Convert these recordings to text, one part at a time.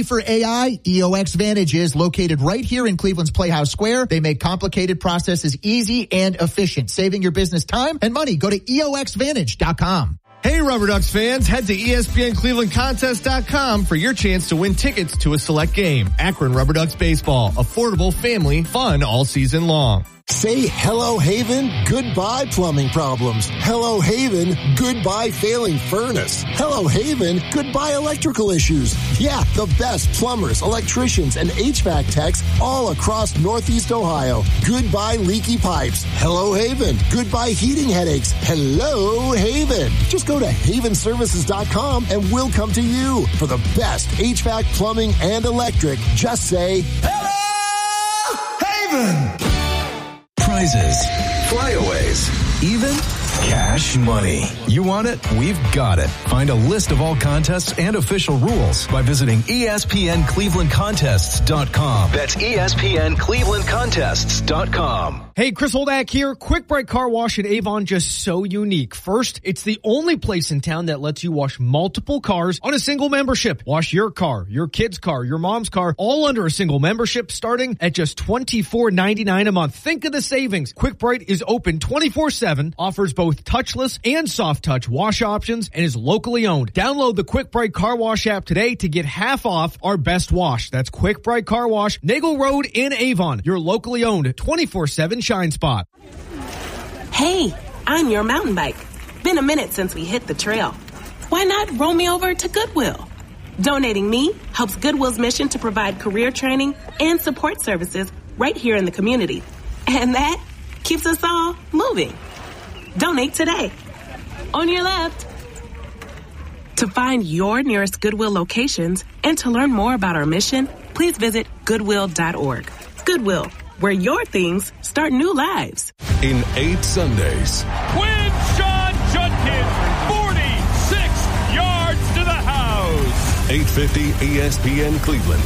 for AI? EOX Vantage is located right here in Cleveland's Playhouse Square. They make complicated processes easy and efficient, saving your business time and money. Go to EOXVantage.com. Hey, Rubber Ducks fans, head to ESPNClevelandContest.com for your chance to win tickets to a select game. Akron Rubber Ducks baseball, affordable, family, fun all season long. Say hello, Haven, goodbye plumbing problems. Hello, Haven, goodbye failing furnace. Hello, Haven, goodbye electrical issues. Yeah, the best plumbers, electricians, and HVAC techs all across Northeast Ohio. Goodbye leaky pipes. Hello, Haven, goodbye heating headaches. Hello, Haven. Just go to havenservices.com and we'll come to you. For the best HVAC, plumbing, and electric, just say, hello, Haven. Prizes, flyaways, even cash money. You want it? We've got it. Find a list of all contests and official rules by visiting ESPNClevelandContests.com. That's ESPNClevelandContests.com. Hey, Chris Holdak here. Quick Bright Car Wash in Avon, just so unique. First, it's the only place in town that lets you wash multiple cars on a single membership. Wash your car, your kid's car, your mom's car, all under a single membership, starting at just $24.99 a month. Think of the savings. Quick Bright is open 24/7, offers both touchless and soft touch wash options, and is locally owned. Download the Quick Bright Car Wash app today to get half off our best wash. That's Quick Bright Car Wash, Nagel Road in Avon, your locally owned 24/7 shine spot. Hey, I'm your mountain bike. Been a minute since we hit the trail. Why not roll me over to Goodwill? Donating me helps Goodwill's mission to provide career training and support services right here in the community. And that keeps us all moving. Donate today. On your left. To find your nearest Goodwill locations and to learn more about our mission, please visit Goodwill.org. Goodwill, where your things start new lives. In 8 Sundays. Quinshon Judkins, 46 yards to the house. 850 ESPN Cleveland.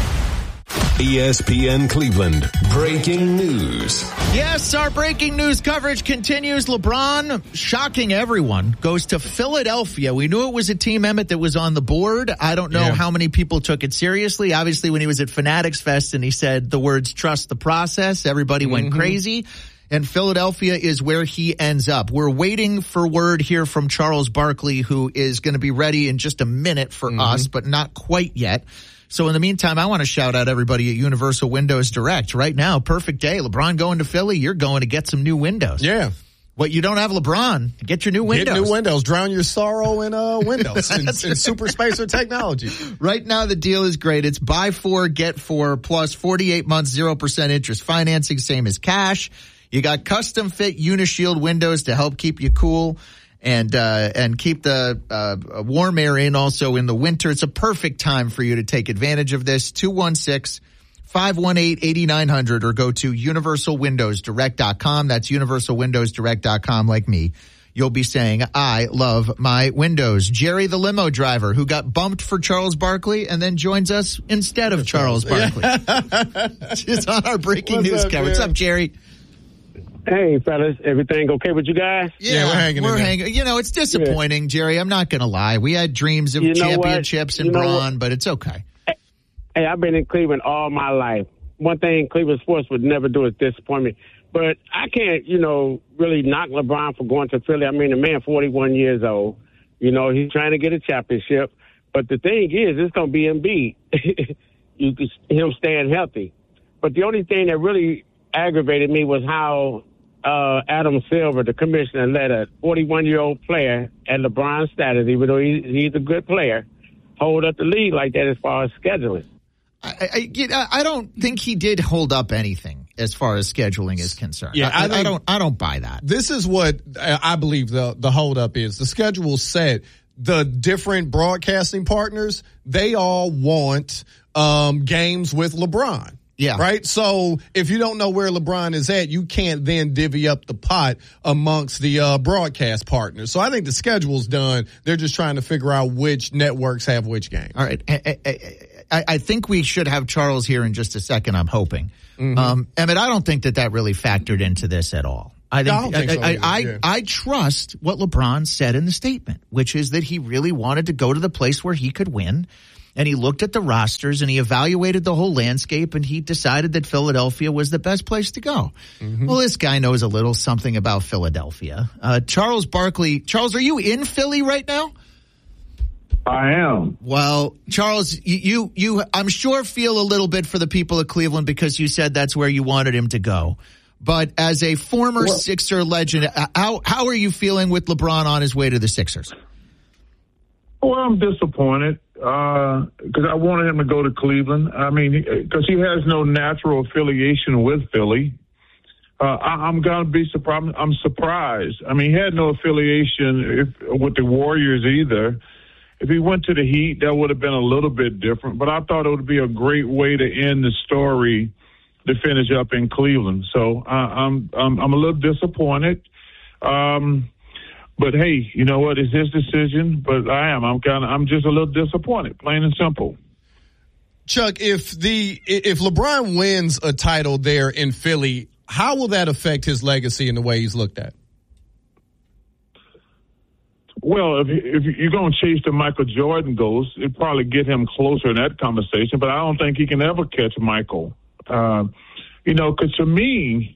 ESPN Cleveland. Breaking news. Yes, our breaking news coverage continues. LeBron, shocking everyone, goes to Philadelphia. We knew it was a team, Emmett, that was on the board. I don't know how many people took it seriously. Obviously, when he was at Fanatics Fest and he said the words trust the process, everybody went crazy. And Philadelphia is where he ends up. We're waiting for word here from Charles Barkley, who is going to be ready in just a minute for us, but not quite yet. So in the meantime, I want to shout out everybody at Universal Windows Direct. Right now, perfect day. LeBron going to Philly, you're going to get some new windows. Yeah. What you don't have LeBron, get your new windows. Get new windows. Drown your sorrow in windows in Super Spacer technology. Right now, the deal is great. It's buy 4, get 4, plus 48 months, 0% interest financing, same as cash. You got custom fit Unishield windows to help keep you cool and keep the warm air in also in the winter. It's a perfect time for you to take advantage of this. 216-518-8900 or go to universalwindowsdirect.com. That's universalwindowsdirect.com, like me. You'll be saying, I love my windows. Jerry, the limo driver, who got bumped for Charles Barkley and then joins us instead of Charles Barkley. It's on our breaking news coverage. What's up, Jerry? Hey, fellas, everything okay with you guys? Yeah, we're hanging. You know, it's disappointing, Jerry. I'm not going to lie. We had dreams of championships and Braun, but it's okay. Hey, I've been in Cleveland all my life. One thing Cleveland sports would never do is disappoint me. But I can't, really knock LeBron for going to Philly. I mean, the man 41 years old. He's trying to get a championship. But the thing is, it's going to be Embiid. Him staying healthy. But the only thing that really aggravated me was how Adam Silver, the commissioner, let a 41-year-old player at LeBron's status, even though he's a good player, hold up the league like that as far as scheduling. I don't think he did hold up anything as far as scheduling is concerned. Yeah, I don't buy that. This is what I believe the hold up is. The schedule set. The different broadcasting partners, they all want games with LeBron. Yeah. Right? So if you don't know where LeBron is at, you can't then divvy up the pot amongst the broadcast partners. So I think the schedule's done. They're just trying to figure out which networks have which games. All right. I think we should have Charles here in just a second, I'm hoping. Emmett, I don't think that really factored into this at all. I trust what LeBron said in the statement, which is that he really wanted to go to the place where he could win. and he looked at the rosters and he evaluated the whole landscape and he decided that Philadelphia was the best place to go. Mm-hmm. Well, this guy knows a little something about Philadelphia. Charles Barkley. Charles, are you in Philly right now? I am. Well, Charles, you I'm sure feel a little bit for the people of Cleveland because you said that's where you wanted him to go. But as a former Sixer legend, how are you feeling with LeBron on his way to the Sixers? Well, I'm disappointed because I wanted him to go to Cleveland. I mean, because he has no natural affiliation with Philly. I'm going to be surprised. I'm surprised. I mean, he had no affiliation with the Warriors either. If he went to the Heat, that would have been a little bit different. But I thought it would be a great way to end the story to finish up in Cleveland. So I'm a little disappointed. But hey, you know what? It's his decision. But I'm just a little disappointed, plain and simple. Chuck, if LeBron wins a title there in Philly, how will that affect his legacy and the way he's looked at? Well, if you're going to chase the Michael Jordan ghost, it'd probably get him closer in that conversation. But I don't think he can ever catch Michael. Because to me,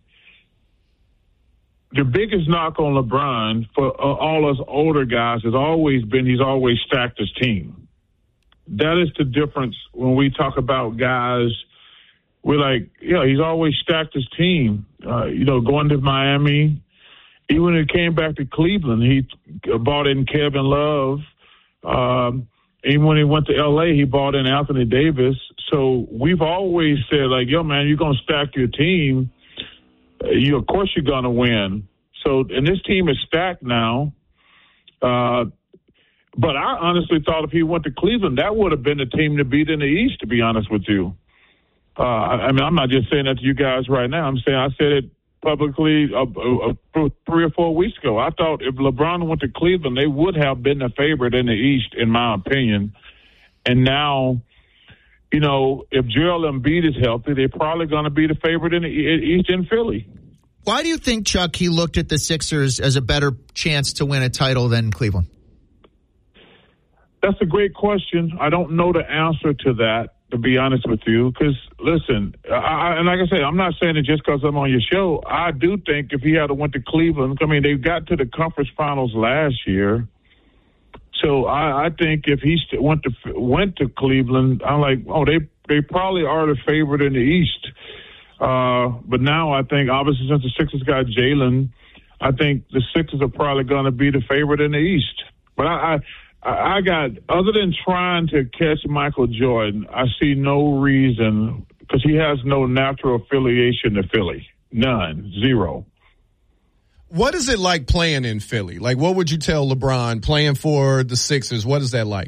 the biggest knock on LeBron for all us older guys has always been he's always stacked his team. That is the difference when we talk about guys. We're like, he's always stacked his team. Going to Miami, even when he came back to Cleveland, he brought in Kevin Love. Even when he went to L.A., he brought in Anthony Davis. So we've always said, like, yo, man, you're going to stack your team. Of course you're going to win. So, and this team is stacked now. But I honestly thought if he went to Cleveland, that would have been the team to beat in the East, to be honest with you. I'm not just saying that to you guys right now. I said it publicly 3 or 4 weeks ago. I thought if LeBron went to Cleveland, they would have been the favorite in the East, in my opinion. And now, if Joel Embiid is healthy, they're probably going to be the favorite in the East in Philly. Why do you think, Chuck, he looked at the Sixers as a better chance to win a title than Cleveland? That's a great question. I don't know the answer to that, to be honest with you, because, listen, and like I say, I'm not saying it just because I'm on your show. I do think if he had went to Cleveland, I mean, they got to the conference finals last year. So I think if he went to Cleveland, I'm like, they probably are the favorite in the East. But now I think, obviously, since the Sixers got Jalen, I think the Sixers are probably going to be the favorite in the East. But I got, other than trying to catch Michael Jordan, I see no reason, because he has no natural affiliation to Philly. None. Zero. What is it like playing in Philly? Like, what would you tell LeBron playing for the Sixers? What is that like?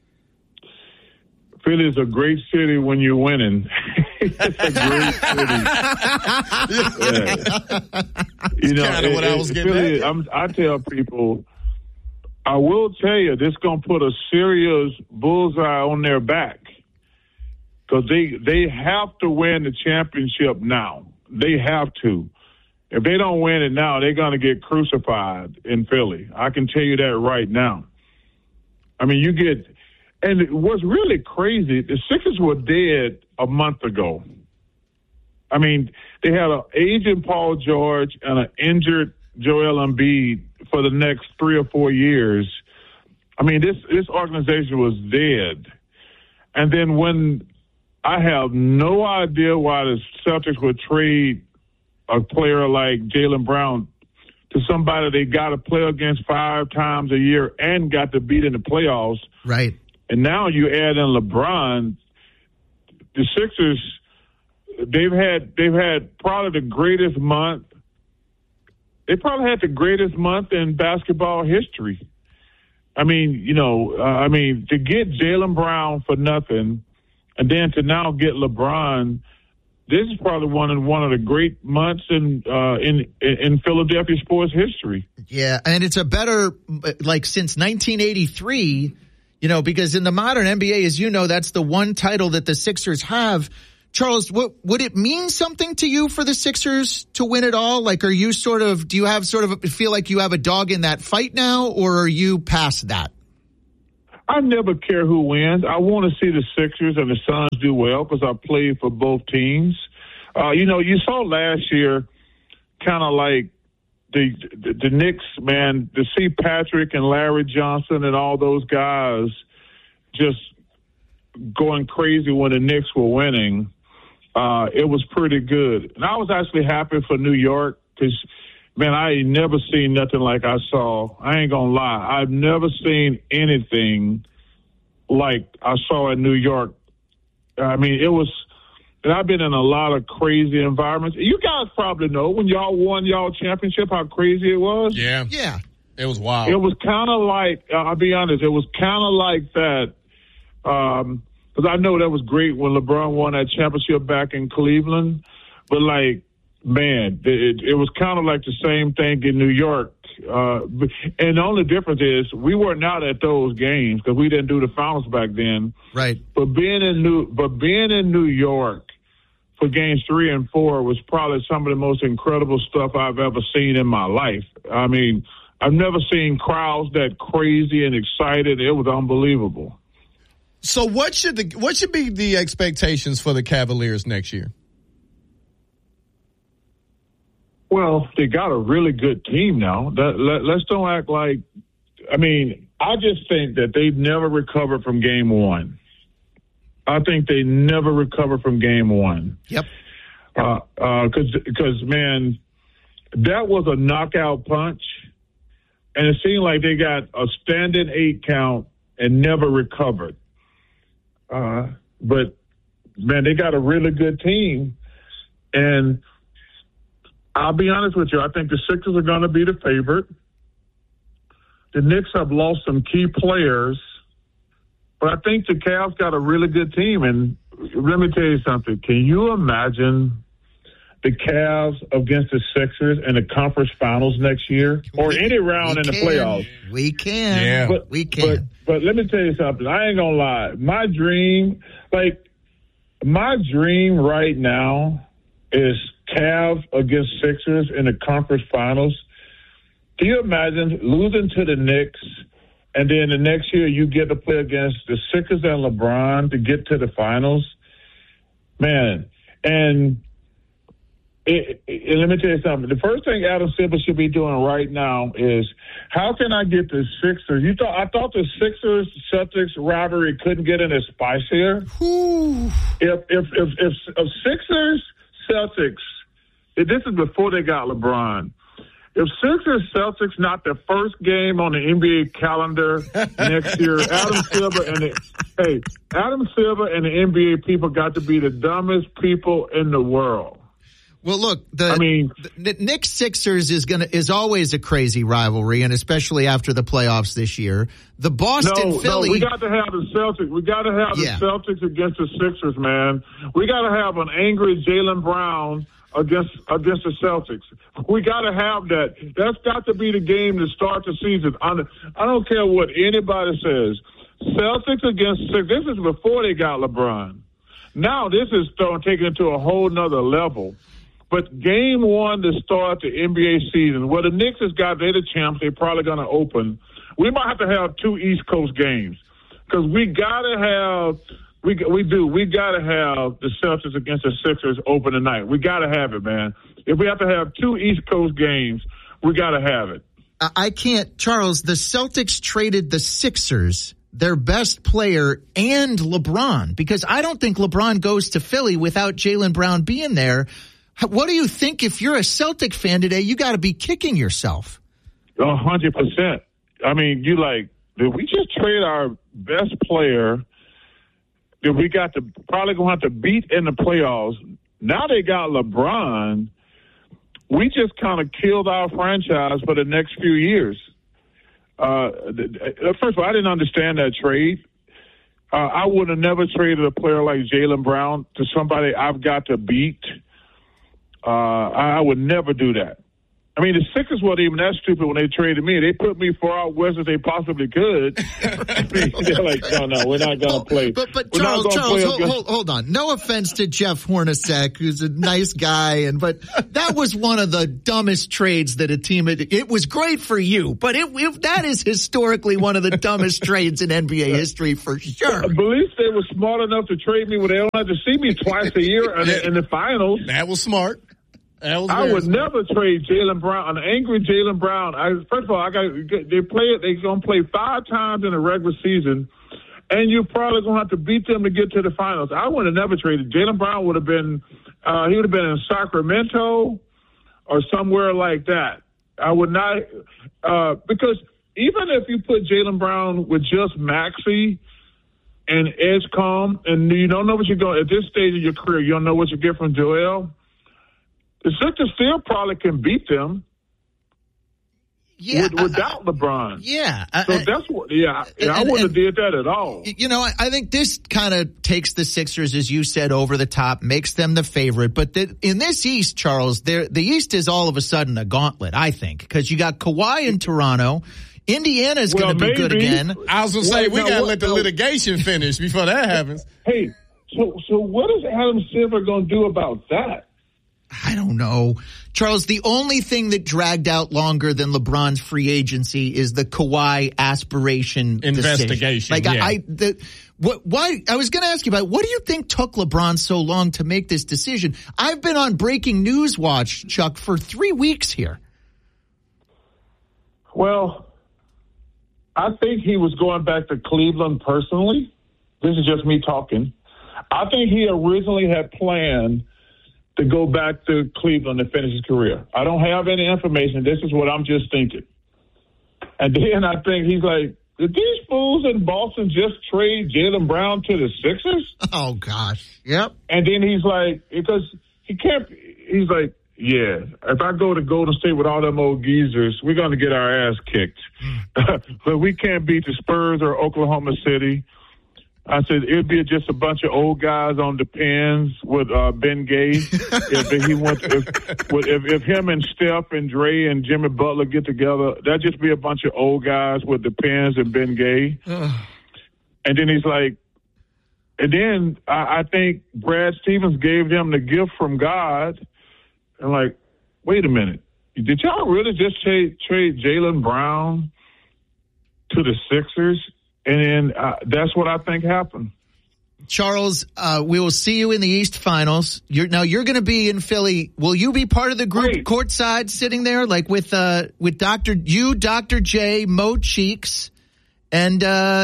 Philly is a great city when you're winning. It's a great city. That's kind of what I was getting Philly, at. I tell people, I will tell you, this is going to put a serious bullseye on their back, because they have to win the championship now. They have to. If they don't win it now, they're going to get crucified in Philly. I can tell you that right now. I mean, and what's really crazy, the Sixers were dead a month ago. I mean, they had an aging Paul George and an injured Joel Embiid for the next 3 or 4 years. I mean, this organization was dead. And then when I have no idea why the Celtics would trade a player like Jaylen Brown to somebody they got to play against 5 times a year and got to beat in the playoffs. Right. And now you add in LeBron. The Sixers, they've had probably the greatest month. They probably had the greatest month in basketball history. I mean, to get Jaylen Brown for nothing, and then to now get LeBron, this is probably one of the great months in Philadelphia sports history. Yeah, and it's a better, like, since 1983, because in the modern NBA, as you know, that's the one title that the Sixers have. Charles, would it mean something to you for the Sixers to win it all? Like, do you feel like you have a dog in that fight now, or are you past that? I never care who wins. I want to see the Sixers and the Suns do well because I played for both teams. You saw last year kind of like the Knicks, man, to see Patrick and Larry Johnson and all those guys just going crazy when the Knicks were winning. It was pretty good. And I was actually happy for New York because, man, I ain't never seen nothing like I saw. I ain't going to lie. I've never seen anything like I saw in New York. I mean, it was – and I've been in a lot of crazy environments. You guys probably know when y'all won y'all championship how crazy it was. Yeah. Yeah. It was wild. It was kind of like, I'll be honest, it was kind of like that because I know that was great when LeBron won that championship back in Cleveland. But, like, man, it was kind of like the same thing in New York. And the only difference is we were not at those games because we didn't do the finals back then. Right. But being in New York for games 3 and 4 was probably some of the most incredible stuff I've ever seen in my life. I mean, I've never seen crowds that crazy and excited. It was unbelievable. So what should be the expectations for the Cavaliers next year? Well, they got a really good team now. Let's don't act like – I mean, I just think that they've never recovered from game 1. I think they never recovered from game 1. Yep. Because, man, that was a knockout punch, and it seemed like they got a standing 8 count and never recovered. But, man, they got a really good team, and – I'll be honest with you. I think the Sixers are going to be the favorite. The Knicks have lost some key players, but I think the Cavs got a really good team. And let me tell you something. Can you imagine the Cavs against the Sixers in the conference finals next year or any round in the playoffs? We can. Yeah. We can. But let me tell you something. I ain't going to lie. My dream right now is Cavs against Sixers in the conference finals. Can you imagine losing to the Knicks and then the next year you get to play against the Sixers and LeBron to get to the finals? Man, and let me tell you something. The first thing Adam Silver should be doing right now is how can I get the Sixers? I thought the Sixers-Celtics rivalry couldn't get any spicier. If Sixers-Celtics, this is before they got LeBron. If Sixers-Celtics not the first game on the NBA calendar next year, Adam Silver and the NBA people got to be the dumbest people in the world. Well, look, the Knicks Sixers is always a crazy rivalry, and especially after the playoffs this year. The Boston Philly. No, we got to have the Celtics. We got to have the Celtics against the Sixers, man. We got to have an angry Jaylen Brown against the Celtics. We got to have that. That's got to be the game to start the season. I don't care what anybody says. Celtics against Sixers. This is before they got LeBron. Now this is taking it to a whole nother level. But game 1 to start the NBA season, well, the Knicks they're the champs. They're probably going to open. We might have to have 2 East Coast games because we got to have we got to have the Celtics against the Sixers open tonight. We got to have it, man. If we have to have 2 East Coast games, we got to have it. I can't, Charles. The Celtics traded the Sixers, their best player, and LeBron, because I don't think LeBron goes to Philly without Jaylen Brown being there. What do you think? If you're a Celtic fan today, you got to be kicking yourself. 100%. I mean, did we just trade our best player that we got to probably going to have to beat in the playoffs? Now they got LeBron. We just kind of killed our franchise for the next few years. First of all, I didn't understand that trade. I would have never traded a player like Jaylen Brown to somebody I've got to beat. I would never do that. I mean, the Sixers weren't even that stupid when they traded me. They put me far out west as they possibly could. They're like, no, we're not going to play. But Charles, hold on. No offense to Jeff Hornacek, who's a nice guy, but that was one of the dumbest trades that a team had. It was great for you, but that is historically one of the dumbest trades in NBA history for sure. At least they were smart enough to trade me where they don't have to see me twice a year in the finals. That was smart. I would never trade Jaylen Brown, an angry Jaylen Brown. First of all, they're going to play 5 times in the regular season, and you're probably going to have to beat them to get to the finals. I would have never traded. Jaylen Brown would have been, he would have been in Sacramento or somewhere like that. I would not, because even if you put Jaylen Brown with just Maxey and Edgecombe, and you don't know what you're going, at this stage of your career, you don't know what you get from Joel. The Sixers still probably can beat them. Yeah, without LeBron. Yeah. So that's what. Yeah, I wouldn't have did that at all. You know, I think this kind of takes the Sixers, as you said, over the top, makes them the favorite. But in this East, Charles, the East is all of a sudden a gauntlet. I think because you got Kawhi in Toronto. Indiana's going to be good again. I was going to say we got to let the litigation finish before that happens. Hey, so what is Adam Silver going to do about that? I don't know. Charles, the only thing that dragged out longer than LeBron's free agency is the Kawhi aspiration investigation. Decision. Why? I was going to ask you about, what do you think took LeBron so long to make this decision? I've been on Breaking News Watch, Chuck, for 3 weeks here. Well, I think he was going back to Cleveland personally. This is just me talking. I think he originally had planned to go back to Cleveland and finish his career. I don't have any information. This is what I'm just thinking. And then I think he's like, did these fools in Boston just trade Jaylen Brown to the Sixers? Oh, gosh. Yep. And then he's like, because he can't, he's like, yeah, if I go to Golden State with all them old geezers, we're going to get our ass kicked. But we can't beat the Spurs or Oklahoma City. I said it'd be just a bunch of old guys on the pins with Ben Gay. If him and Steph and Dre and Jimmy Butler get together, that'd just be a bunch of old guys with the pins and Ben Gay. And then he's like, and then I think Brad Stevens gave them the gift from God. And like, wait a minute, did y'all really just trade Jaylen Brown to the Sixers? And then that's what I think happened. Charles, we will see you in the East Finals. You're going to be in Philly. Will you be part of the group courtside sitting there, like with Dr. J, Mo Cheeks, and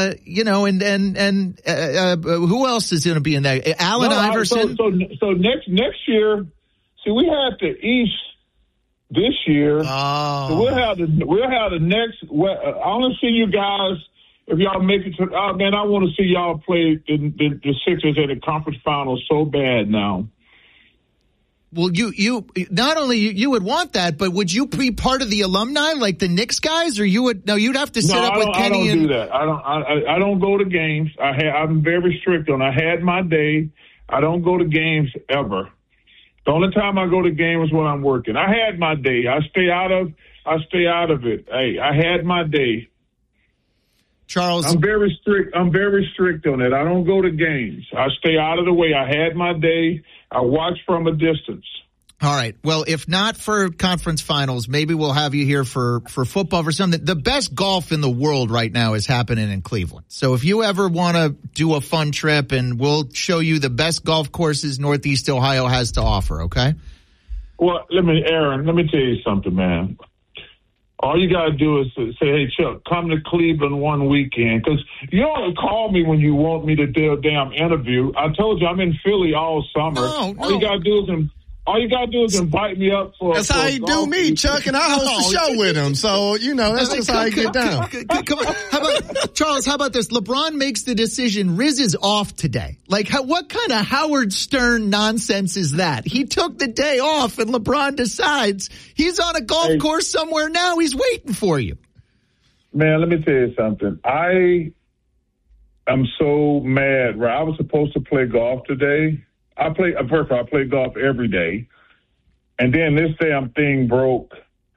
who else is going to be in there? Allen Iverson. So next year, see, we have the East this year. Oh. So we'll have the next. I want to see you guys. If y'all make it to, man, I want to see y'all play the Sixers at the conference finals so bad now. Well, you not only you would want that, but would you be part of the alumni like the Knicks guys, or you'd have to sit up with Kenny? I don't do that. I don't go to games. I'm very strict on. I had my day. I don't go to games ever. The only time I go to games is when I'm working. I had my day. I stay out of it. Hey, I had my day. Charles, I'm very strict on it. I don't go to games. I stay out of the way. I had my day. I watch from a distance. All right. Well, if not for conference finals, maybe we'll have you here for football, for something. The best golf in the world right now is happening in Cleveland. So if you ever want to do a fun trip, and we'll show you the best golf courses Northeast Ohio has to offer, okay? Well, Aaron, let me tell you something, man. All you got to do is say, hey, Chuck, come to Cleveland one weekend. Because you only call me when you want me to do a damn interview. I told you I'm in Philly all summer. No. All you got to do is invite me up for. That's how you do me, Chuck, and I host the show with him. So that's just how you get down. Come on, Charles? How about this? LeBron makes the decision. Riz is off today. Like, what kind of Howard Stern nonsense is that? He took the day off, and LeBron decides he's on a golf course somewhere now. He's waiting for you. Man, let me tell you something. I am so mad. Right, I was supposed to play golf today. I play golf every day. And then this day thing broke.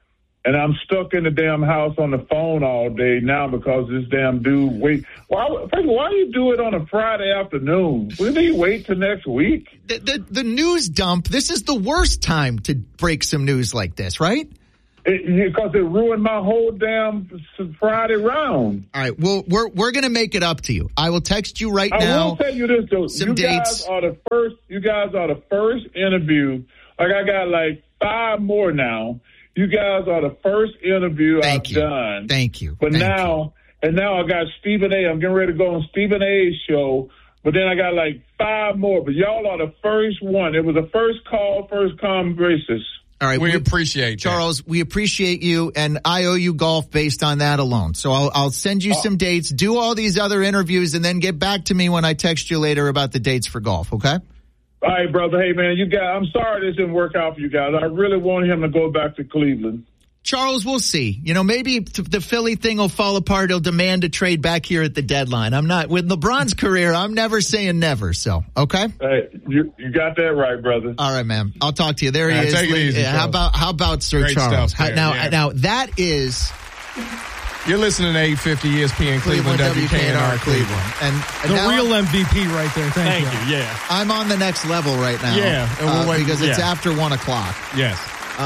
and I'm stuck in the damn house on the phone all day now because this damn dude why do you do it on a Friday afternoon? Wouldn't he wait till next week? The news dump, this is the worst time to break some news like this, right? Because it ruined my whole damn Friday round. All right, well, we're going to make it up to you. I will text you right now. I will tell you this, though. Some dates. You guys are the first interview. Like, I got like 5 more now. You guys are the first interview I've done. Thank you. But now I got Stephen A. I'm getting ready to go on Stephen A.'s show. But then I got like 5 more. But y'all are the first one. It was the first call, first come basis. All right, we appreciate Charles. We appreciate you, and I owe you golf based on that alone. So I'll send you some dates, do all these other interviews, and then get back to me when I text you later about the dates for golf. Okay? All right, brother. Hey, man, I'm sorry this didn't work out for you guys. I really want him to go back to Cleveland. Charles, we'll see. Maybe the Philly thing will fall apart. He'll demand a trade back here at the deadline. I'm not with LeBron's career. I'm never saying never. So, okay. Hey, you got that right, brother. All right, man. I'll talk to you. There he is. Take it easy, how about Sir Great Charles? Now that is. You're listening to 850 ESPN Cleveland, WKNR Cleveland. And the real MVP right there. Thank you. Yeah. I'm on the next level right now. Yeah. Because it's after 1 o'clock. Yes.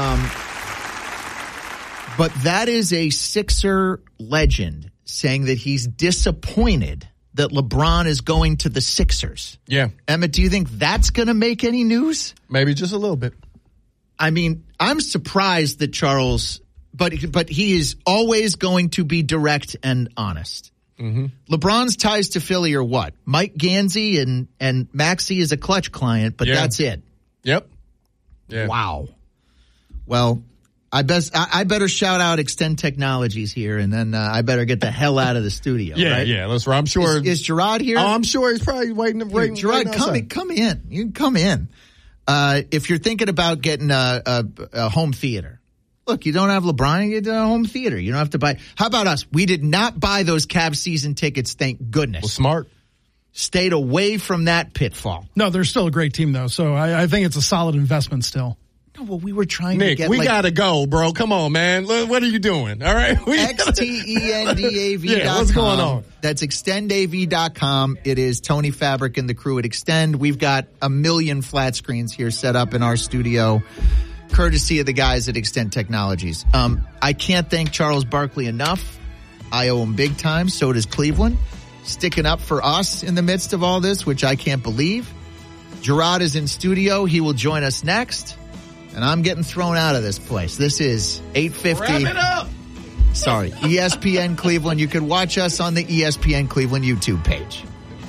But that is a Sixer legend saying that he's disappointed that LeBron is going to the Sixers. Yeah. Emmett, do you think that's going to make any news? Maybe just a little bit. I mean, I'm surprised that Charles, but he is always going to be direct and honest. Mm-hmm. LeBron's ties to Philly are what? Mike Gansey and Maxey is a Clutch client, but that's it. Yep. Yeah. Wow. Well, I better shout out Extend Technologies here, and then I better get the hell out of the studio. Yeah, right? That's right. I'm sure. Is Gerard here? Oh, I'm sure he's probably waiting. Gerard, come in. You can come in. If you're thinking about getting a home theater, look, you don't have LeBron, you get a home theater. You don't have to buy. How about us? We did not buy those Cavs season tickets. Thank goodness. Well, smart. Stayed away from that pitfall. No, they're still a great team, though. So I think it's a solid investment still. Well, we were trying Nick, to get. We gotta go, bro. Come on, man. What are you doing? All right. XTENDAV.com. Yeah, what's going on? That's extendav.com. It is Tony Fabric and the crew at Extend. We've got a million flat screens here set up in our studio, courtesy of the guys at Extend Technologies. I can't thank Charles Barkley enough. I owe him big time. So does Cleveland. Sticking up for us in the midst of all this, which I can't believe. Gerard is in studio. He will join us next. And I'm getting thrown out of this place. This is 850. Wrap it up. Sorry, ESPN Cleveland. You can watch us on the ESPN Cleveland YouTube page.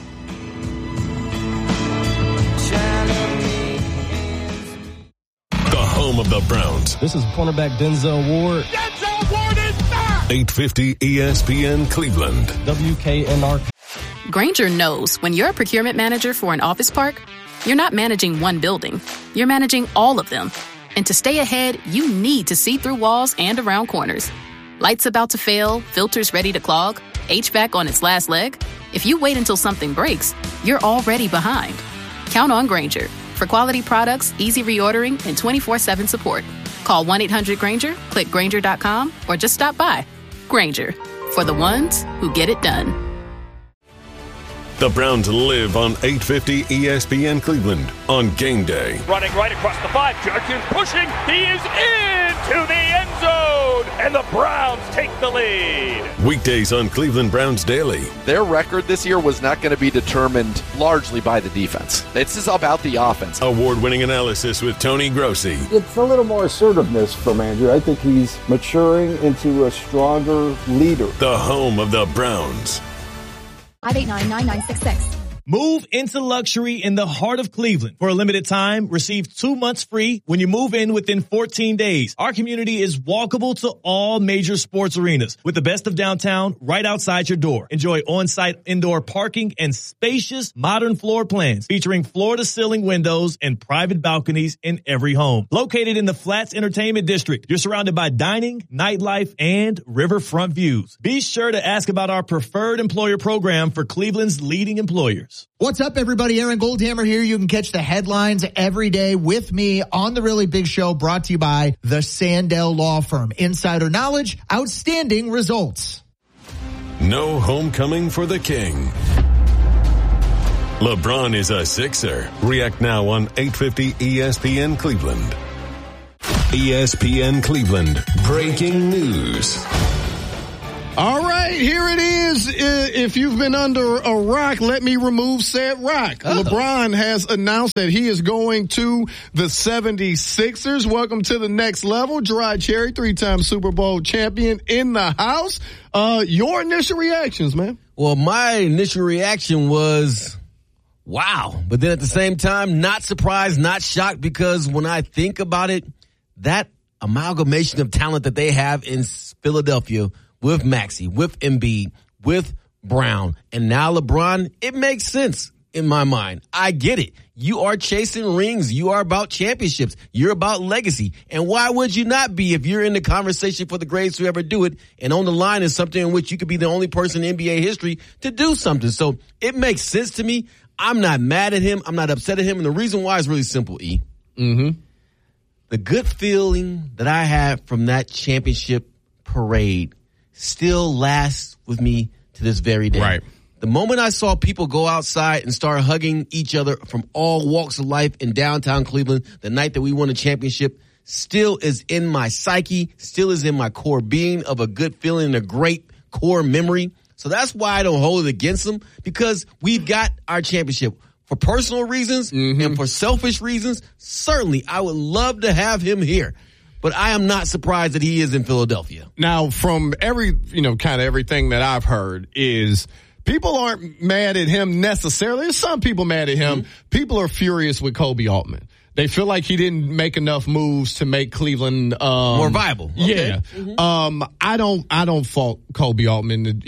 The home of the Browns. This is cornerback Denzel Ward. Denzel Ward is back! 850 ESPN Cleveland. WKNR. Grainger knows when you're a procurement manager for an office park, you're not managing one building. You're managing all of them. And to stay ahead, you need to see through walls and around corners. Lights about to fail, filters ready to clog, HVAC on its last leg. If you wait until something breaks, you're already behind. Count on Grainger for quality products, easy reordering, and 24/7 support. Call 1-800-GRAINGER, click Grainger.com, or just stop by. Grainger, for the ones who get it done. The Browns live on 850 ESPN Cleveland on game day. Running right across the 5. Judkins pushing. He is into the end zone. And the Browns take the lead. Weekdays on Cleveland Browns Daily. Their record this year was not going to be determined largely by the defense. This is about the offense. Award-winning analysis with Tony Grossi. It's a little more assertiveness from Andrew. I think he's maturing into a stronger leader. The home of the Browns. 589-9966. Move into luxury in the heart of Cleveland. For a limited time, receive 2 months free when you move in within 14 days. Our community is walkable to all major sports arenas with the best of downtown right outside your door. Enjoy on-site indoor parking and spacious modern floor plans featuring floor-to-ceiling windows and private balconies in every home. Located in the Flats Entertainment District, you're surrounded by dining, nightlife, and riverfront views. Be sure to ask about our preferred employer program for Cleveland's leading employers. customers. What's up, everybody? Aaron Goldhammer here. You can catch the headlines every day with me on The Really Big Show, brought to you by the Sandell Law Firm. Insider knowledge, outstanding results. No homecoming for the King. LeBron is a Sixer. React now on 850 ESPN Cleveland. ESPN Cleveland. Breaking news. All right, here it is. If you've been under a rock, let me remove said rock. Oh. LeBron has announced that he is going to the 76ers. Welcome to the next level. Gerard Cherry, 3-time Super Bowl champion in the house. Your initial reactions, man? Well, my initial reaction was, wow. But then at the same time, not surprised, not shocked, because when I think about it, that amalgamation of talent that they have in Philadelphia with Maxey, with Embiid, with Brown, and now LeBron, it makes sense in my mind. I get it. You are chasing rings. You are about championships. You're about legacy. And why would you not be if you're in the conversation for the greatest to ever do it, and on the line is something in which you could be the only person in NBA history to do something. So it makes sense to me. I'm not mad at him. I'm not upset at him. And the reason why is really simple, E. Mm-hmm. The good feeling that I had from that championship parade still lasts with me to this very day. Right. The moment I saw people go outside and start hugging each other from all walks of life in downtown Cleveland, the night that we won a championship, still is in my psyche, still is in my core being of a good feeling and a great core memory. So that's why I don't hold it against them, because we've got our championship. For personal reasons and for selfish reasons, certainly I would love to have him here. But I am not surprised that he is in Philadelphia. Now, from kind of everything that I've heard is people aren't mad at him necessarily. There's some people mad at him. People are furious with Kobe Altman. They feel like he didn't make enough moves to make Cleveland more viable. Okay. Yeah. I don't fault Kobe Altman.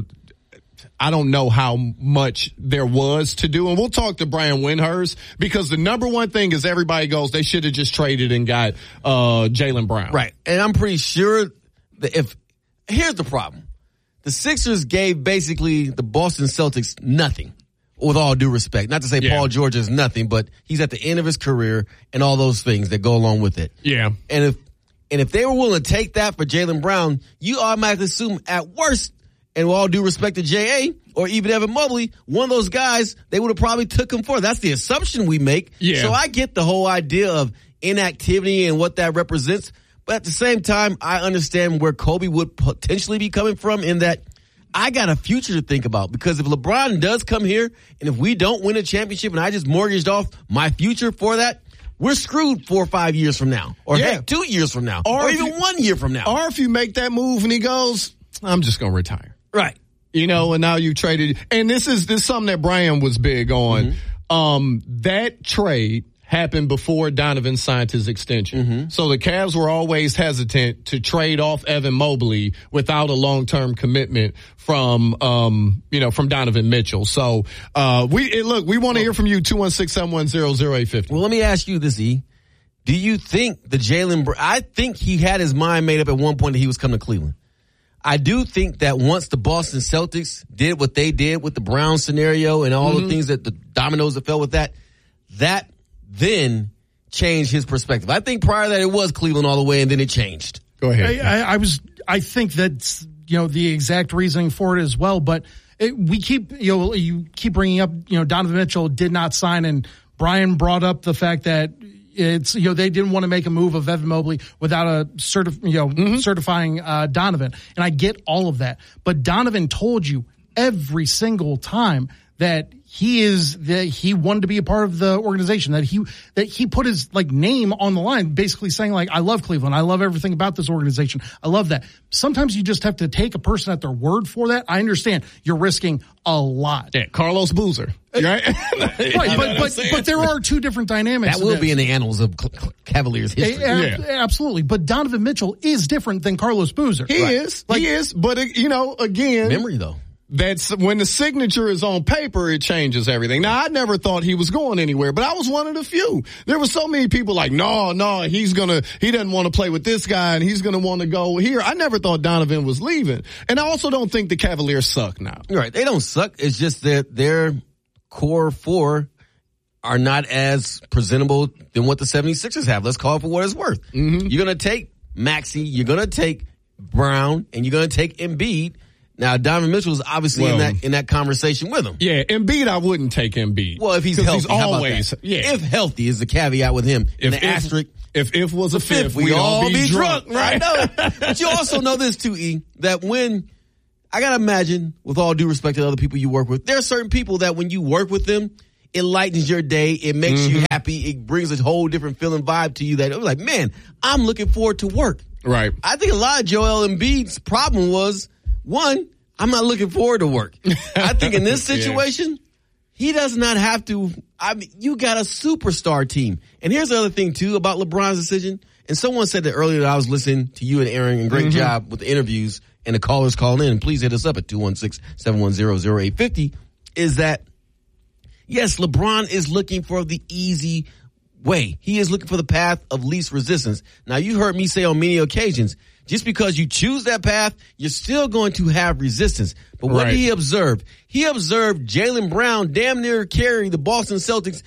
I don't know how much there was to do. And we'll talk to Brian Windhurst, because the number one thing is everybody goes, they should have just traded and got Jaylen Brown. Right. And I'm pretty sure that here's the problem. The Sixers gave basically the Boston Celtics nothing, with all due respect. Not to say Paul George is nothing, but he's at the end of his career and all those things that go along with it. Yeah. And if they were willing to take that for Jaylen Brown, you automatically assume at worst, and with all due respect to J.A. or even Evan Mobley, one of those guys, they would have probably took him for. That's the assumption we make. Yeah. So I get the whole idea of inactivity and what that represents. But at the same time, I understand where Kobe would potentially be coming from, in that I got a future to think about. Because if LeBron does come here, and if we don't win a championship and I just mortgaged off my future for that, we're screwed 4 or 5 years from now. Or heck, 2 years from now. Or even 1 year from now. Or if you make that move and he goes, I'm just going to retire. Right. And now you traded. And this is something that Brian was big on. That trade happened before Donovan signed his extension. So the Cavs were always hesitant to trade off Evan Mobley without a long-term commitment from Donovan Mitchell. So, we want to hear from you, 216-710-0850. Well, let me ask you this, E. Do you think I think he had his mind made up at one point that he was coming to Cleveland. I do think that once the Boston Celtics did what they did with the Brown scenario and all the things that the dominoes that fell with that then changed his perspective. I think prior to that it was Cleveland all the way, and then it changed. Go ahead. I think that's, the exact reasoning for it as well. But you keep bringing up, Donovan Mitchell did not sign, and Brian brought up the fact that it's, they didn't want to make a move of Evan Mobley without a certifying Donovan. And I get all of that. But Donovan told you every single time that he wanted to be a part of the organization, that he put his name on the line, basically saying I love Cleveland. I love everything about this organization. I love that. Sometimes you just have to take a person at their word for that. I understand you're risking a lot. Yeah, Carlos Boozer. Right? but there are two different dynamics. That will be in the annals of Cavaliers history. Absolutely. But Donovan Mitchell is different than Carlos Boozer. He is. But, again. Memory, though. That's when the signature is on paper, it changes everything. Now, I never thought he was going anywhere, but I was one of the few. There were so many people no, he doesn't want to play with this guy and he's going to want to go here. I never thought Donovan was leaving. And I also don't think the Cavaliers suck now. Right. They don't suck. It's just that their core four are not as presentable than what the 76ers have. Let's call it for what it's worth. Mm-hmm. You're going to take Maxey, you're going to take Brown, and you're going to take Embiid. Now, Donovan Mitchell is obviously in that conversation with him. Yeah, Embiid, I wouldn't take Embiid. Well, if he's healthy, he's always, if healthy is the caveat with him. If was a fifth, we'd all be drunk, right? I know. But you also know this too, E, that when, I gotta imagine, with all due respect to the other people you work with, there are certain people that when you work with them, it lightens your day, it makes you happy, it brings a whole different feeling vibe to you that it was like, man, I'm looking forward to work. Right. I think a lot of Joel Embiid's problem was, one, I'm not looking forward to work. I think in this situation, he does not have to. I mean, you got a superstar team. And here's the other thing, too, about LeBron's decision. And someone said that earlier that I was listening to you and Aaron, and great job with the interviews and the callers calling in. And please hit us up at 216-710-0850, is that, yes, LeBron is looking for the easy way. He is looking for the path of least resistance. Now, you heard me say on many occasions, just because you choose that path, you're still going to have resistance. But what did he observe? He observed Jaylen Brown damn near carry the Boston Celtics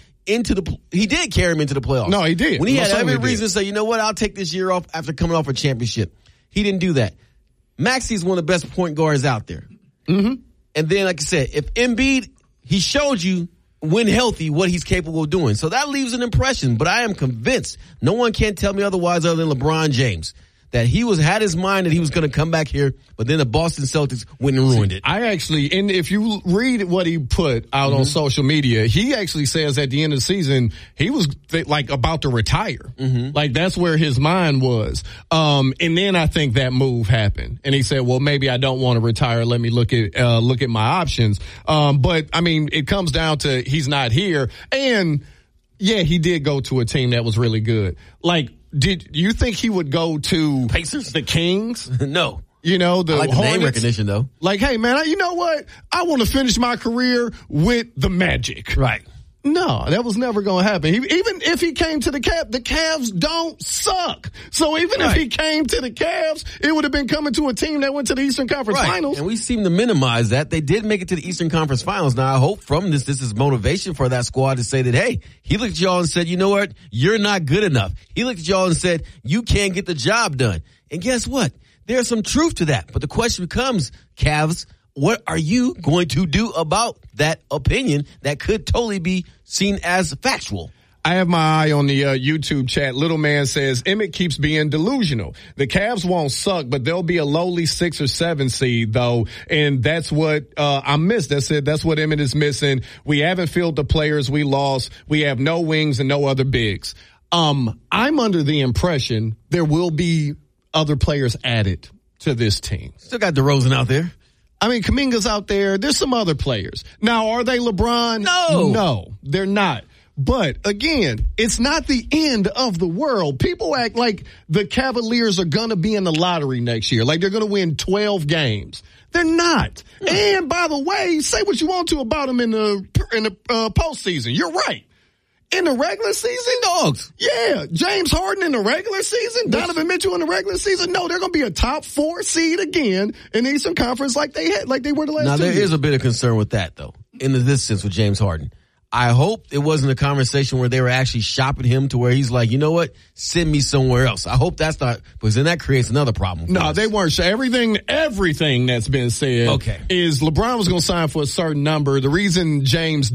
he did carry him into the playoffs. No, he did. When he had every reason to say, you know what, I'll take this year off after coming off a championship. He didn't do that. Maxey's one of the best point guards out there. Mm-hmm. And then, like I said, if Embiid, he showed you when healthy what he's capable of doing. So that leaves an impression, but I am convinced no one can tell me otherwise other than LeBron James, that he had his mind that he was going to come back here, but then the Boston Celtics went and ruined it. And if you read what he put out on social media, he actually says at the end of the season, he was about to retire. Like that's where his mind was. And then I think that move happened and he said, well, maybe I don't want to retire. Let me look at my options. But I mean, it comes down to he's not here. And yeah, he did go to a team that was really good. Like, did you think he would go to Pacers? The Kings? No. You know, I like the name recognition, though. Like, hey, man, you know what? I want to finish my career with the Magic. Right. No, that was never going to happen. Even if he came to the Cavs don't suck. So even if he came to the Cavs, it would have been coming to a team that went to the Eastern Conference Finals. And we seem to minimize that. They did make it to the Eastern Conference Finals. Now, I hope from this is motivation for that squad to say that, hey, he looked at y'all and said, you know what? You're not good enough. He looked at y'all and said, you can't get the job done. And guess what? There's some truth to that. But the question becomes, Cavs, what are you going to do about that opinion that could totally be seen as factual? I have my eye on the YouTube chat. Little man says, Emmett keeps being delusional. The Cavs won't suck, but they'll be a lowly 6 or 7 seed, though. And that's what I missed. That's it. That's what Emmett is missing. We haven't filled the players we lost. We have no wings and no other bigs. I'm under the impression there will be other players added to this team. Still got DeRozan out there. I mean, Kuminga's out there. There's some other players. Now, are they LeBron? No, they're not. But again, it's not the end of the world. People act like the Cavaliers are going to be in the lottery next year, like they're going to win 12 games. They're not. And by the way, say what you want to about them in the postseason. You're right. In the regular season, dogs. Yeah, James Harden in the regular season, Donovan Mitchell in the regular season. No, they're going to be a top 4 seed again in the Eastern Conference like they were the last 2 years. Now, there is a bit of concern with that, though, in this sense with James Harden. I hope it wasn't a conversation where they were actually shopping him to where he's like, you know what, send me somewhere else. I hope that's not, because then that creates another problem. No, they weren't. Everything that's been said is LeBron was going to sign for a certain number. The reason James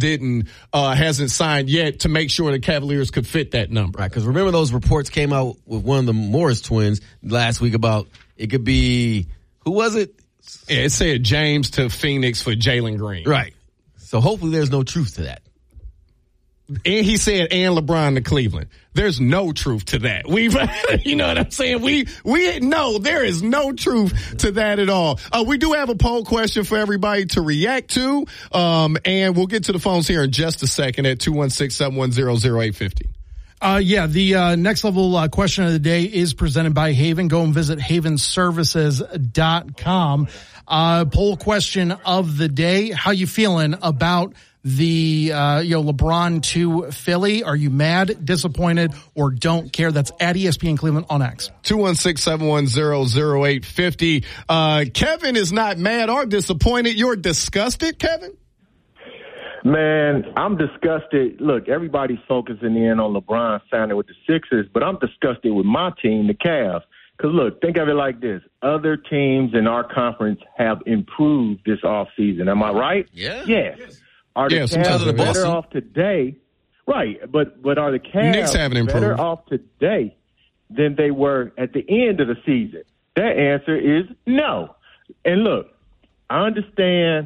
hasn't signed yet to make sure the Cavaliers could fit that number. Right, because remember those reports came out with one of the Morris twins last week about it could be, who was it? Yeah, it said James to Phoenix for Jalen Green. Right. So hopefully there's no truth to that. And he said, and LeBron to Cleveland. There's no truth to that. You know what I'm saying? No, there is no truth to that at all. We do have a poll question for everybody to react to. And we'll get to the phones here in just a second at 216-710-0850. The next level question of the day is presented by Haven. Go and visit havenservices.com. Poll question of the day. How you feeling about the LeBron to Philly? Are you mad, disappointed, or don't care? That's at ESPN Cleveland on X. 216-710-0850. Kevin is not mad or disappointed. You're disgusted, Kevin? Man, I'm disgusted. Look, everybody's focusing in on LeBron signing with the Sixers, but I'm disgusted with my team, the Cavs. Because, look, think of it like this. Other teams in our conference have improved this offseason. Am I right? Yeah. Yes. Are the Cavs better off today? Right. But are the Cavs better off today than they were at the end of the season? That answer is no. And, look, I understand,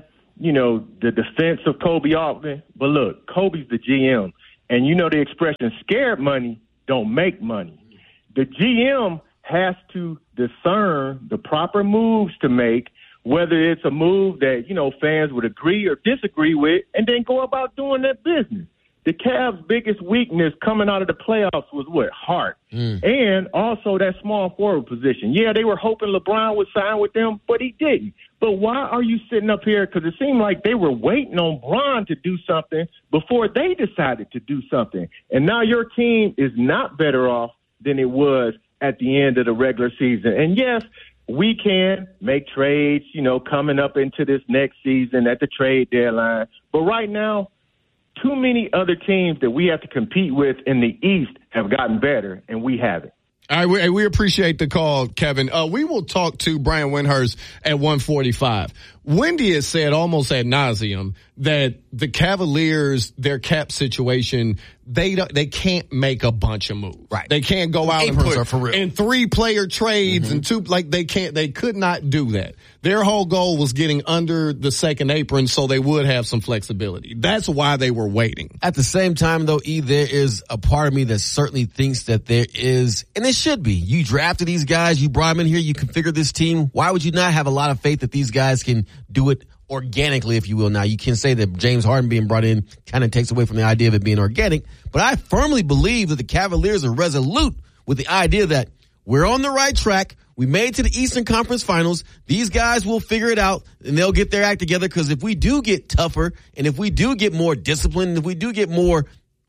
the defense of Kobe Altman, but, look, Kobe's the GM. And you know the expression, scared money don't make money. The GM has to discern the proper moves to make, whether it's a move that, fans would agree or disagree with, and then go about doing their business. The Cavs' biggest weakness coming out of the playoffs was what? Heart. And also that small forward position. Yeah, they were hoping LeBron would sign with them, but he didn't. But why are you sitting up here? Because it seemed like they were waiting on Bron to do something before they decided to do something. And now your team is not better off than it was at the end of the regular season. And yes, we can make trades, coming up into this next season at the trade deadline. But right now, too many other teams that we have to compete with in the East have gotten better, and we haven't. All right, we appreciate the call, Kevin. We will talk to Brian Windhorst at 1:45. Wendy has said almost ad nauseum that the Cavaliers, their cap situation, they can't make a bunch of moves. Right. They can't go out and put in 3-player trades and they could not do that. Their whole goal was getting under the second apron so they would have some flexibility. That's why they were waiting. At the same time, though, there is a part of me that certainly thinks that there is, and it should be. You drafted these guys, you brought them in here, you configured this team. Why would you not have a lot of faith that these guys can do it organically, if you will? Now, you can say that James Harden being brought in kind of takes away from the idea of it being organic, but I firmly believe that the Cavaliers are resolute with the idea that we're on the right track. We made it to the Eastern Conference Finals. These guys will figure it out, and they'll get their act together, because if we do get tougher, and if we do get more disciplined, and if we do get more,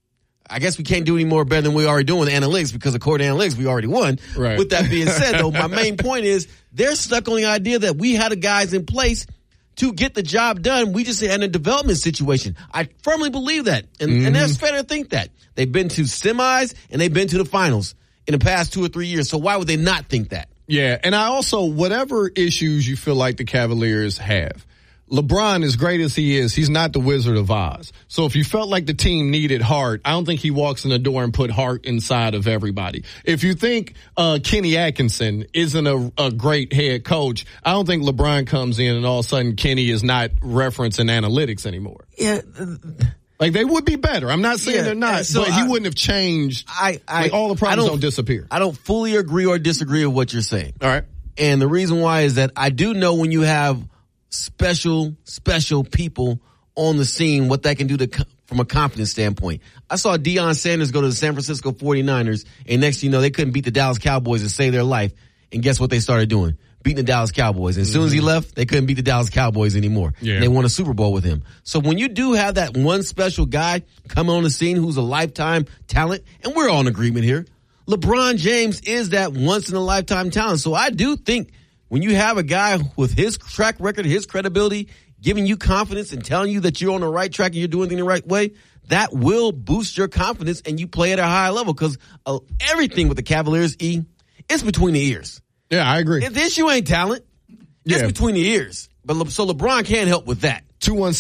I guess we can't do any more better than we already doing with analytics, because according to analytics, we already won. Right. With that being said, though, my main point is they're stuck on the idea that we had the guys in place to get the job done. We just had a development situation. I firmly believe that. And that's fair to think that. They've been to semis and they've been to the finals in the past 2 or 3 years. So why would they not think that? Yeah. And I also, whatever issues you feel like the Cavaliers have, LeBron, as great as he is, he's not the Wizard of Oz. So if you felt like the team needed heart, I don't think he walks in the door and put heart inside of everybody. If you think Kenny Atkinson isn't a great head coach, I don't think LeBron comes in and all of a sudden Kenny is not referencing analytics anymore. Yeah. Like, they would be better. I'm not saying they're not, so but he wouldn't have changed. All the problems don't disappear. I don't fully agree or disagree with what you're saying. All right. And the reason why is that I do know when you have special people on the scene, what that can do from a confidence standpoint. I saw Deion Sanders go to the San Francisco 49ers, and next thing you know, they couldn't beat the Dallas Cowboys to save their life. And guess what they started doing? Beating the Dallas Cowboys. And as soon as he left, they couldn't beat the Dallas Cowboys anymore. Yeah. And they won a Super Bowl with him. So when you do have that one special guy come on the scene who's a lifetime talent, and we're all in agreement here, LeBron James is that once-in-a-lifetime talent. So I do think when you have a guy with his track record, his credibility, giving you confidence and telling you that you're on the right track and you're doing things the right way, that will boost your confidence and you play at a high level, because everything with the Cavaliers, it's between the ears. Yeah, I agree. The issue ain't talent. It's between the ears. So LeBron can't help with that.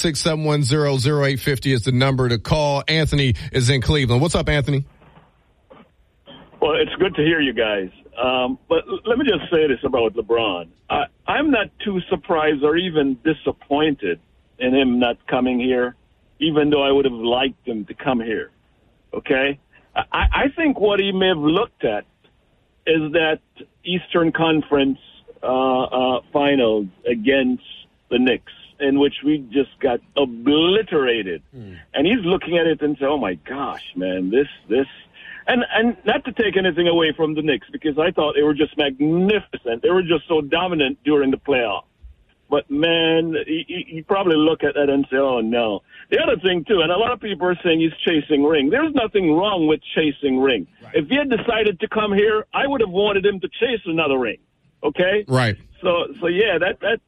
216-710-0850 is the number to call. Anthony is in Cleveland. What's up, Anthony? Well, it's good to hear you guys. But let me just say this about LeBron. I'm not too surprised or even disappointed in him not coming here, even though I would have liked him to come here. Okay? I think what he may have looked at is that Eastern Conference finals against the Knicks, in which we just got obliterated. And he's looking at it and saying, oh, my gosh, man, this. And not to take anything away from the Knicks, because I thought they were just magnificent. They were just so dominant during the playoffs. But, man, you probably look at that and say, oh, no. The other thing, too, and a lot of people are saying he's chasing ring. There's nothing wrong with chasing ring. Right. If he had decided to come here, I would have wanted him to chase another ring. Okay? Right. So yeah,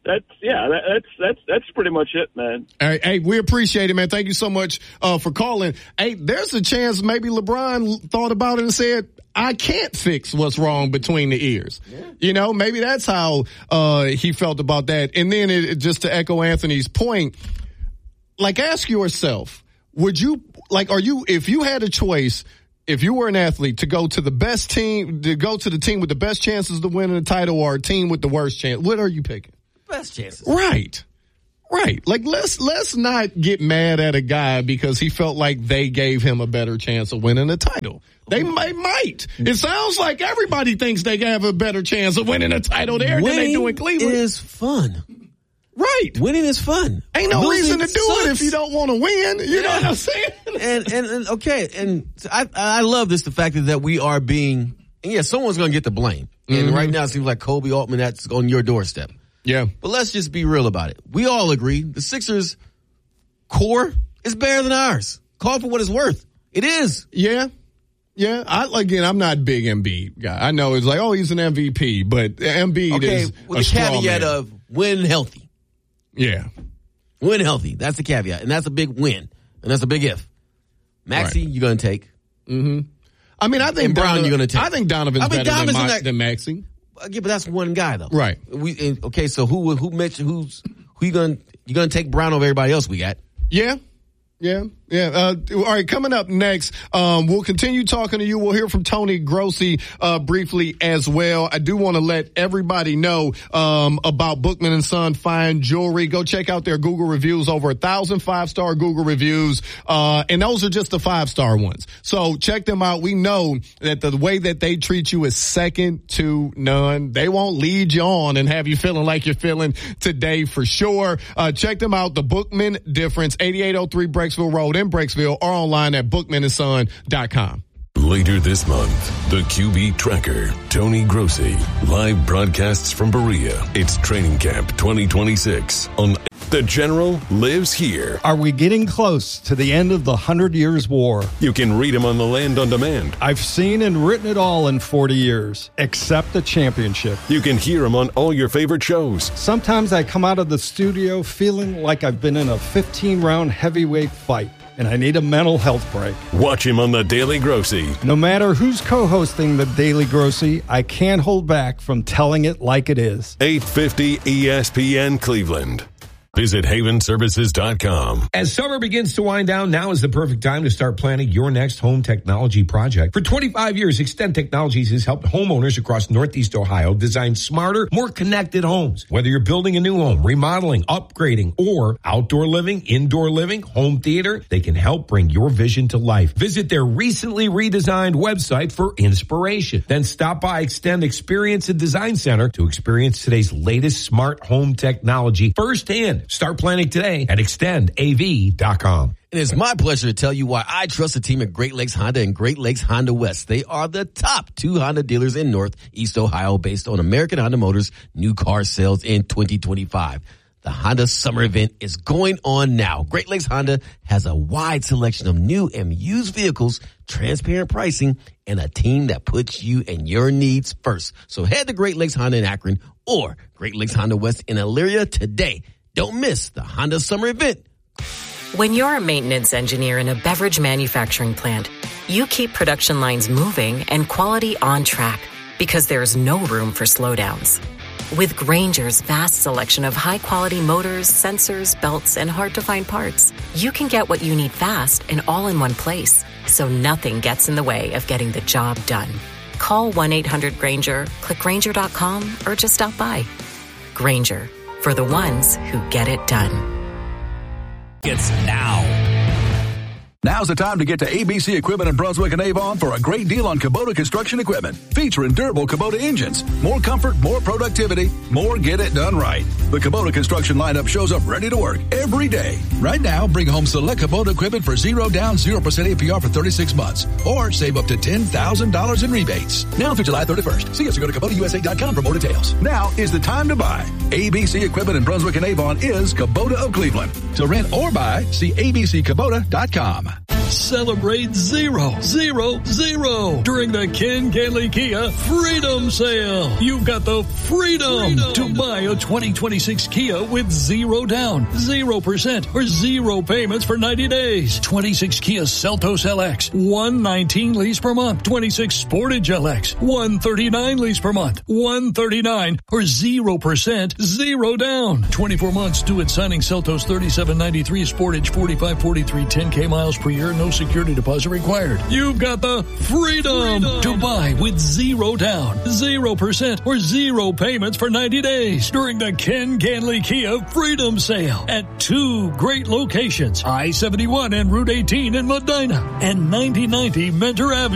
that's pretty much it, man. Hey, we appreciate it, man. Thank you so much for calling. Hey, there's a chance maybe LeBron thought about it and said, I can't fix what's wrong between the ears. Yeah. You know, maybe that's how he felt about that. And then just to echo Anthony's point, like, ask yourself, if you had a choice, if you were an athlete, to go to the best team, to go to the team with the best chances to win the title, or a team with the worst chance, what are you picking? Best chances. Right. Like, let's not get mad at a guy because he felt like they gave him a better chance of winning a title. They might. It sounds like everybody thinks they have a better chance of winning a title there than they do in Cleveland. Winning is fun. Right. Winning is fun. Ain't no reason to do it if you don't want to win. You know what I'm saying? And okay. And I love this, the fact that we are being, and yeah, someone's going to get the blame. And right now it seems like Kobe Altman, that's on your doorstep. Yeah. But let's just be real about it. We all agree the Sixers core is better than ours. Call for what it's worth. It is. Yeah. Yeah. I'm not a big Embiid guy. I know it's like, oh, he's an MVP, but Embiid is with the caveat of win healthy. Yeah. Win healthy. That's the caveat. And that's a big win. And that's a big if. Maxey, you're going to take. Mm-hmm. I mean, I think Brown, you're going to take. I think Donovan's better than Maxey. Yeah, but that's one guy though. Right. So who you going to take Brown over everybody else we got? Yeah. All right, coming up next, we'll continue talking to you. We'll hear from Tony Grossi briefly as well. I do want to let everybody know about Bookman & Son Fine Jewelry. Go check out their Google reviews, over 1,000 5-star Google reviews, and those are just the 5-star ones. So check them out. We know that the way that they treat you is second to none. They won't lead you on and have you feeling like you're feeling today for sure. Check them out, the Bookman Difference, 8803 Breaksville Road in Breaksville, or online at bookmanandson.com. Later this month, the QB Tracker, Tony Grossi, live broadcasts from Berea. It's Training Camp 2026 on The General lives here. Are we getting close to the end of the 100 Years' War? You can read him on The Land on Demand. I've seen and written it all in 40 years, except the championship. You can hear him on all your favorite shows. Sometimes I come out of the studio feeling like I've been in a 15-round heavyweight fight, and I need a mental health break. Watch him on The Daily Grossi. No matter who's co-hosting The Daily Grossi, I can't hold back from telling it like it is. 850 ESPN Cleveland. Visit havenservices.com. As summer begins to wind down, now is the perfect time to start planning your next home technology project. For 25 years, Extend Technologies has helped homeowners across Northeast Ohio design smarter, more connected homes. Whether you're building a new home, remodeling, upgrading, or outdoor living, indoor living, home theater, they can help bring your vision to life. Visit their recently redesigned website for inspiration. Then stop by Extend Experience and Design Center to experience today's latest smart home technology firsthand. Start planning today at extendav.com. And it's my pleasure to tell you why I trust the team at Great Lakes Honda and Great Lakes Honda West. They are the top 2 Honda dealers in Northeast Ohio based on American Honda Motors new car sales in 2025. The Honda Summer Event is going on now. Great Lakes Honda has a wide selection of new and used vehicles, transparent pricing, and a team that puts you and your needs first. So head to Great Lakes Honda in Akron or Great Lakes Honda West in Elyria today. Don't miss the Honda Summer Event. When you're a maintenance engineer in a beverage manufacturing plant, you keep production lines moving and quality on track because there's no room for slowdowns. With Grainger's vast selection of high-quality motors, sensors, belts, and hard-to-find parts, you can get what you need fast and all in one place, so nothing gets in the way of getting the job done. Call 1-800-GRAINGER, click Grainger.com, or just stop by. Grainger, for the ones who get it done. It's now. Now's the time to get to ABC Equipment in Brunswick and Avon for a great deal on Kubota construction equipment, featuring durable Kubota engines. More comfort, more productivity, more get it done right. The Kubota construction lineup shows up ready to work every day. Right now, bring home select Kubota equipment for 0 down, 0% APR for 36 months, or save up to $10,000 in rebates. Now through July 31st. See us or go to KubotaUSA.com for more details. Now is the time to buy. ABC Equipment in Brunswick and Avon is Kubota of Cleveland. To rent or buy, see abckubota.com. Celebrate 0, 0, 0 during the Ken Ganley Kia Freedom Sale. You've got the freedom to buy a 2026 Kia with 0 down, 0% or 0 payments for 90 days. 26 Kia Seltos LX, $119 lease per month. 26 Sportage LX, $139 lease per month. $139 or 0%, 0 down. 24 months due at signing. Seltos $37.93, Sportage $45.43, 10K miles per year, no security deposit required. You've got the freedom to buy with 0 down, 0% or 0 payments for 90 days during the Ken Ganley Kia Freedom Sale at 2 great locations, I-71 and Route 18 in Medina and 9090 Mentor Avenue.